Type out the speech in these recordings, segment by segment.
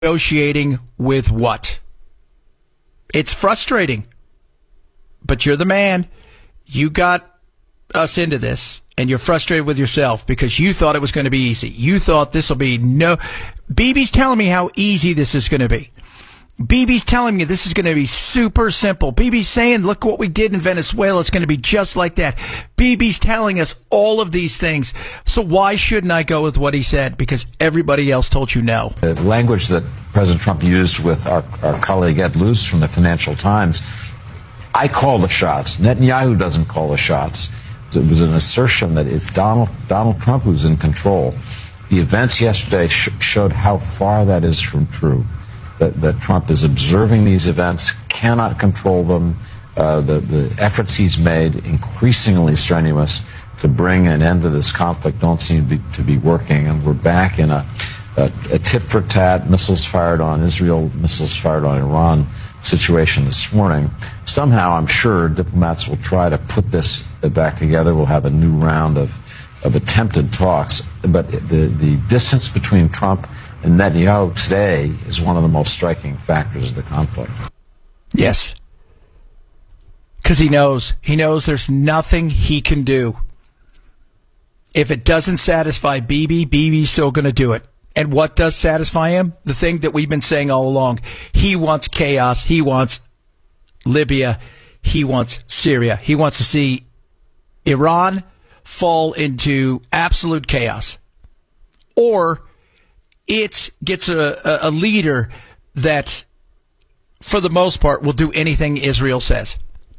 Negotiating with what? It's frustrating. But you're the man. You got us into this, and you're frustrated with yourself because you thought it was going to be easy. You thought this will be no... Bibi's telling me how easy this is going to be. Bibi's telling me this is going to be super simple. Bibi's saying, look what we did in Venezuela. It's going to be just like that. Bibi's telling us all of these things. So why shouldn't I go with what he said? Because everybody else told you no. The language that President Trump used with our colleague Ed Luce from the Financial Times, I call the shots. Netanyahu doesn't call the shots. It was an assertion that it's Donald Trump who's in control. The events yesterday showed how far that is from true. That Trump is observing these events, cannot control them. The efforts he's made, increasingly strenuous, to bring an end to this conflict don't seem to be working. And we're back in a tit-for-tat, missiles fired on Israel, missiles fired on Iran situation this morning. Somehow, I'm sure, diplomats will try to put this back together. We'll have a new round of attempted talks. But the distance between Trump and Netanyahu today is one of the most striking factors of the conflict. Yes. Because he knows there's nothing he can do. If it doesn't satisfy Bibi, Bibi's still going to do it. And what does satisfy him? The thing that we've been saying all along. He wants chaos. He wants Libya. He wants Syria. He wants to see Iran fall into absolute chaos. Or it gets a leader that, for the most part, will do anything Israel says.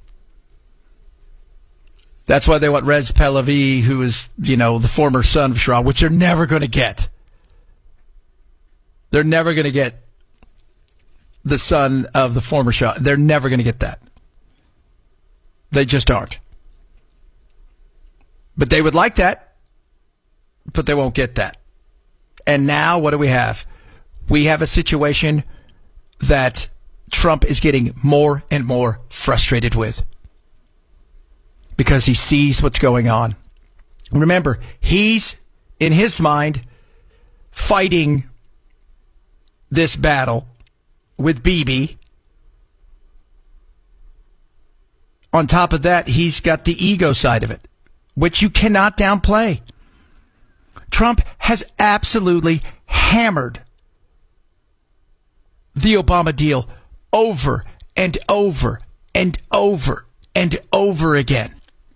That's why they want Rez Pahlavi, who is, the former son of Sharon, which they're never going to get. They're never going to get the son of the former Shah. They're never going to get that. They just aren't. But they would like that, but they won't get that. And now what do we have? We have a situation that Trump is getting more and more frustrated with because he sees what's going on. Remember, he's, in his mind, fighting this battle with Bibi. On top of that, he's got the ego side of it, which you cannot downplay. Trump has absolutely hammered the Obama deal over and over and over and over again.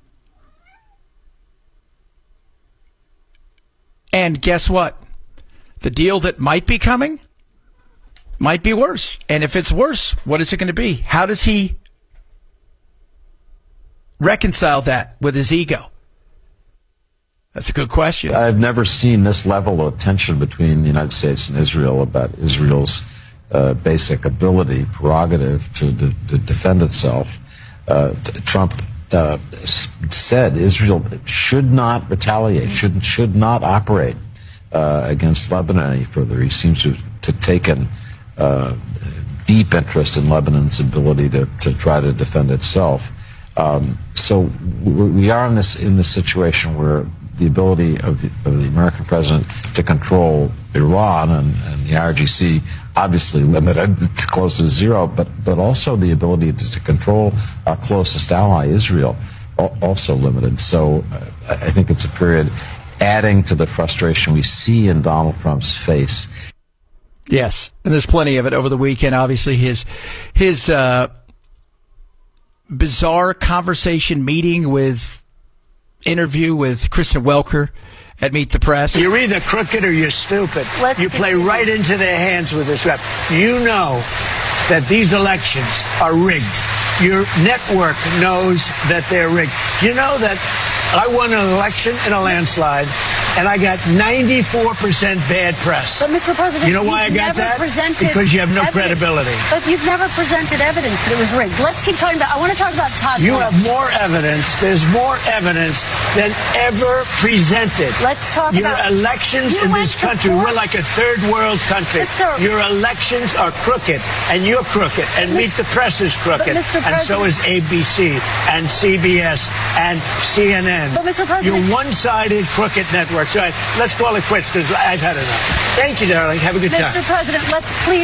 And guess what? The deal that might be coming might be worse. And if it's worse, what is it going to be? How does he reconcile that with his ego? That's a good question. I've never seen this level of tension between the United States and Israel about Israel's basic ability, prerogative to defend itself. Trump said Israel should not retaliate, should not operate against Lebanon any further. He seems to have taken deep interest in Lebanon's ability to try to defend itself. So we are in this situation where the ability of the American president to control Iran and the IRGC obviously limited to close to zero, but also the ability to control our closest ally, Israel, also limited. So I think it's a period adding to the frustration we see in Donald Trump's face. Yes, and there's plenty of it over the weekend. Obviously, his bizarre conversation interview with Kristen Welker at Meet the Press. You're either crooked or you're stupid. You play right into their hands with this rep. You know that these elections are rigged. Your network knows that they're rigged. You know that I won an election in a landslide, and I got 94% bad press. But, Mr. President, you know why I got that? Because you have no credibility. But you've never presented evidence that it was rigged. Let's keep talking about, I want to talk about Todd You Blunt. have more evidence. There's more evidence than ever presented. Let's talk Your about... elections in this country, we're like a third world country. Your elections are crooked, and you're crooked, and Meet the Press is crooked, and so is ABC, and CBS, and CNN. But, Mr. President... Your one-sided crooked network. works. All right, let's call it quits because I've had enough. Thank you, darling. Have a good time. Mr. President, let's please